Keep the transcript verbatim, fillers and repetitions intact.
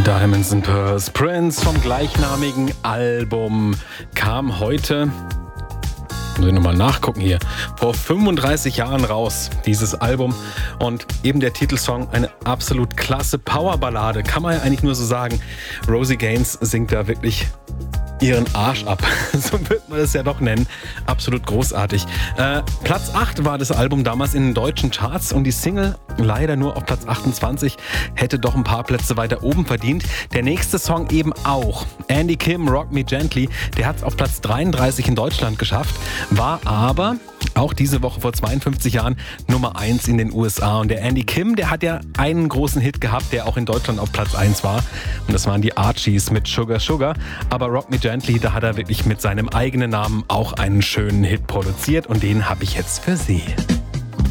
Diamonds and Pearls, Prince vom gleichnamigen Album kam heute, muss ich nochmal nachgucken hier, vor fünfunddreißig Jahren raus, dieses Album. Und eben der Titelsong, eine absolut klasse Powerballade, kann man ja eigentlich nur so sagen. Rosie Gaines singt da wirklich ihren Arsch ab, so wird man das ja doch nennen. Absolut großartig. Äh, Platz acht war das Album damals in den deutschen Charts und die Single leider nur auf Platz achtundzwanzig, hätte doch ein paar Plätze weiter oben verdient. Der nächste Song eben auch. Andy Kim, Rock Me Gently, der hat es auf Platz dreiunddreißig in Deutschland geschafft, war aber auch diese Woche vor zweiundfünfzig Jahren Nummer eins in den U S A. Und der Andy Kim, der hat ja einen großen Hit gehabt, der auch in Deutschland auf Platz eins war. Und das waren die Archies mit Sugar Sugar. Aber Rock Me Gently, da hat er wirklich mit seinem eigenen Namen auch einen schönen Hit produziert. Und den habe ich jetzt für Sie.